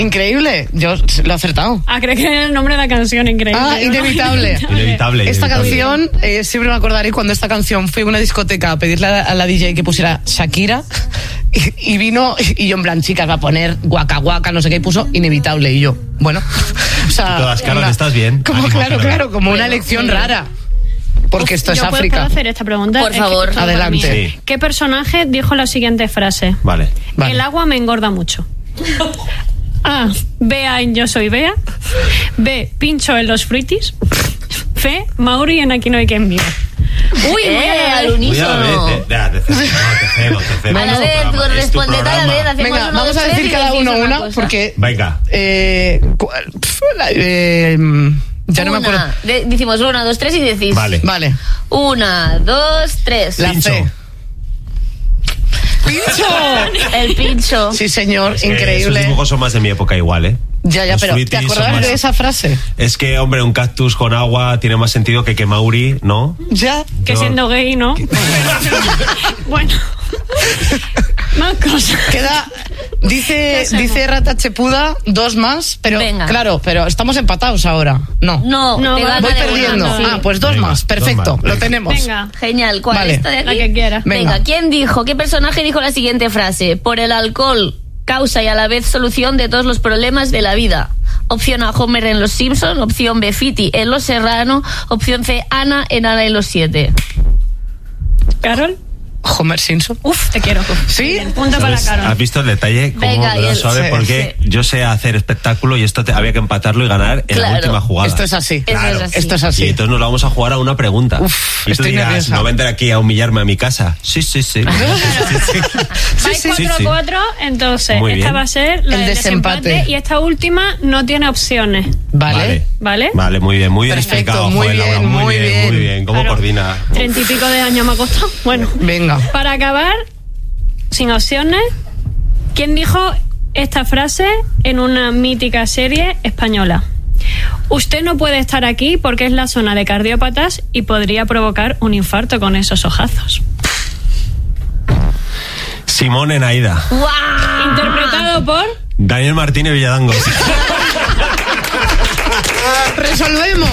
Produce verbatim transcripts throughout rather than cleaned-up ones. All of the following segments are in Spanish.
Increíble, yo lo he acertado. Ah, creo que era el nombre de la canción, increíble. Ah, Inevitable. Inevitable. Esta inevitable. canción, eh, siempre me acordaré cuando esta canción fui a una discoteca a pedirle a la, a la D J que pusiera Shakira y, y vino y yo en plan, chicas, va a poner guaca guaca, no sé qué, y puso Inevitable y yo, bueno, o sea... Todas, Carol, una, estás bien. Como, Ánimo, claro, Carol. claro, como una elección rara. Porque esto es ¿Yo puedo- África. ¿Puedo hacer esta pregunta? Por Es que favor. todo para Adelante. mí. Sí. ¿Qué personaje dijo la siguiente frase? Vale. Vale. El agua me engorda mucho. A. Bea en Yo Soy Bea. B. Pincho en los fruitis. C. Mauri en Aquí no hay quien viva. Uy, Eh, al Cuidado, unísono. eh, te, ya, te cedo, no, te cedo, te cedo. A la Es tu vez, programa, tú es tu responded a la programa. vez. Hacemos Venga, uno, vamos dos, a tres decir y cada decís uno una una, cosa. porque... Venga. Eh, cu- pf, la- eh, ya no me acuerdo. Una. De- decimos una, dos, tres y decís. Vale. Vale. Una, dos, tres. La Pincho. C. ¡Pincho! El pincho. Sí, señor, Es que esos increíble. dibujos son más de mi época igual, ¿eh? Ya, ya, Los pero fruitis ¿te son acordabas más- de esa frase? Es que, hombre, un cactus con agua tiene más sentido que que Mauri, ¿no? Ya. Que Yo- siendo gay, ¿no? Bueno. Más cosas. Queda, dice, ¿Qué hacemos? dice Rata Chepuda, dos más, pero Venga. claro, pero estamos empatados ahora. No. No, No, te va- gana Voy de perdiendo. una, sí. Ah, pues dos Venga, más. dos Perfecto, más, lo venga. tenemos. Venga. Genial. ¿Cuál? Vale. ¿Esta de aquí? La que quiera. Venga. Venga, ¿quién dijo, qué personaje dijo la siguiente frase? Por el alcohol, causa y a la vez solución de todos los problemas de la vida. Opción A, Homer en Los Simpson. Opción B, Fiti en Los Serrano. Opción C, Ana en Ana en los Siete. ¿Carol? Homer Simpson. Uf, te quiero. ¿Sí? Punto para ¿Sabes? Carol. ¿Has visto el detalle? Cómo Venga, lo y el- sabe, sí, porque yo sé hacer espectáculo y esto te- había que empatarlo y ganar en Claro. la última jugada. Esto es así. Eso Claro. es así. Esto es Y así. entonces nos lo vamos a jugar a una pregunta. Uf, y tú estoy dirás, nerviosa. no vendré aquí a humillarme a mi casa. Sí, sí, sí. Vais sí, cuatro a sí. cuatro, entonces Muy esta bien. va a ser la El del desempate. desempate y esta última no tiene opciones. Vale. ¿Vale? Vale, muy bien, muy bien Perfecto, explicado. muy joder, Laura, bien, muy muy bien, bien. muy bien. ¿Cómo Claro. coordina? Treinta y pico de años me ha costado. Bueno, Venga. para acabar, sin opciones, ¿quién dijo esta frase en una mítica serie española? Usted no puede estar aquí porque es la zona de cardiópatas y podría provocar un infarto con esos ojazos. Simón en Aida. ¡Guau! Interpretado por... Daniel Martínez Villadangos. Resolvemos.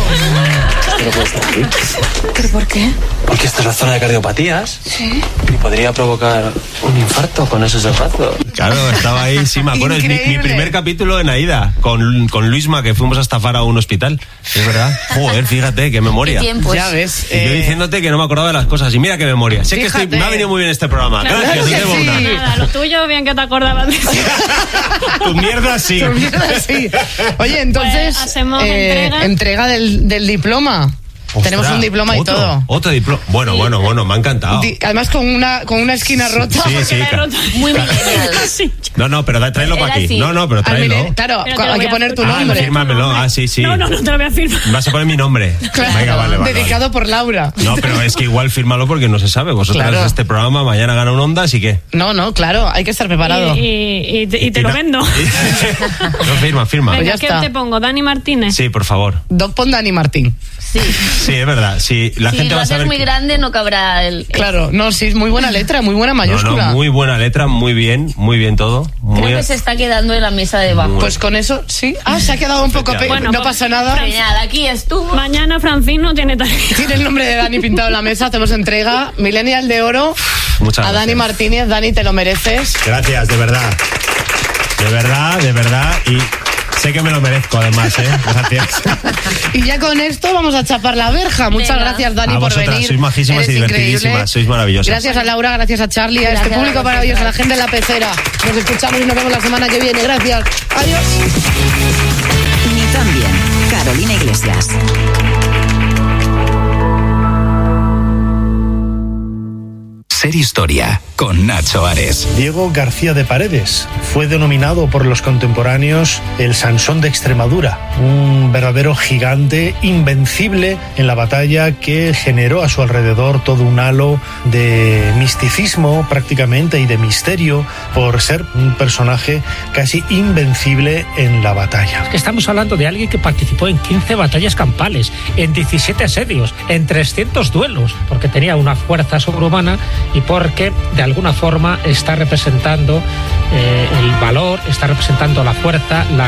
¿Pero por qué? Porque esta es la zona de cardiopatías. Sí. Y podría provocar un infarto con esos ojazos. Claro, estaba ahí, sí, me acuerdo. Es mi, mi Increíble. primer capítulo en Aida, con, con Luisma, que fuimos a estafar a un hospital. Es verdad. Joder, fíjate, qué memoria. ¿Qué tiempos? Ya ves. Y yo eh, diciéndote que no me acordaba de las cosas. Y mira qué memoria. Sé que Fíjate. estoy, me ha venido muy bien este programa. Claro Gracias, que te debo sí. una. Nada, lo tuyo, bien que te acordabas de eso. Tu mierda sí. tu mierda, sí. Oye, entonces. Pues hacemos eh, entrega. entrega del, del diploma. Ostras, Tenemos un diploma y otro, todo. Otro diploma. Bueno, bueno, bueno, me ha encantado. Di- Además con una, con una esquina rota. Sí, sí, La he ca- roto. Muy millennial. Sí. No, no, pero da- tráelo para Era aquí. así. No, no, pero Al tráelo. mire- claro, Pero te lo hay voy que a poner tu firmar. Ah, nombre. fírmamelo. Ah, sí, sí. No, no, no te lo voy a firmar. Vas a poner mi nombre. Claro, Venga, vale, vale. dedicado vale. por Laura. No, pero es que igual fírmalo porque no se sabe. Vosotros Claro. este programa mañana gana un Ondas y qué. No, no, claro, hay que estar preparado. Y, y- y te, y te lo na- vendo. no, firma, firma. Venga, Pues ya ¿qué está. te pongo? ¿Dani Martínez? Sí, por favor. Doc pon Dani Martín. Sí. Sí, es verdad. Sí, la Si gente lo va a haces saber. muy que- grande, no cabrá el... Claro, no, sí, es muy buena letra, muy buena No, mayúscula. no, muy buena letra, muy bien, muy bien todo. Muy Creo que se está quedando en la mesa de abajo. Pues con eso, sí. Ah, se ha quedado un poco... pe- Bueno, no pues- pasa nada. Genial, aquí estuvo. Mañana Francino tiene tarea. Tiene el nombre de Dani pintado en la mesa, hacemos entrega. Millennial de oro Muchas a Dani gracias. Martínez. Dani, te lo mereces. Gracias, de verdad. De verdad, de verdad. Y sé que me lo merezco, además, ¿eh? Gracias. Y ya con esto vamos a chapar la verja. Muchas Venga. gracias, Dani, A por vosotras, venir. sois majísimas Eres y divertidísimas, increíble. sois maravillosas. Gracias a Laura, gracias a Charlie, a Gracias este a público vosotras. maravilloso, a la gente de la pecera. Nos escuchamos y nos vemos la semana que viene. Gracias. Adiós. Ni tan bien. Carolina Iglesias. Ser Historia con Nacho Ares. Diego García de Paredes fue denominado por los contemporáneos el Sansón de Extremadura, un verdadero gigante invencible en la batalla que generó a su alrededor todo un halo de misticismo prácticamente y de misterio por ser un personaje casi invencible en la batalla. Estamos hablando de alguien que participó en quince batallas campales, en diecisiete asedios, en trescientos duelos, porque tenía una fuerza sobrehumana y porque de alguna forma está representando eh, el valor, está representando la fuerza, la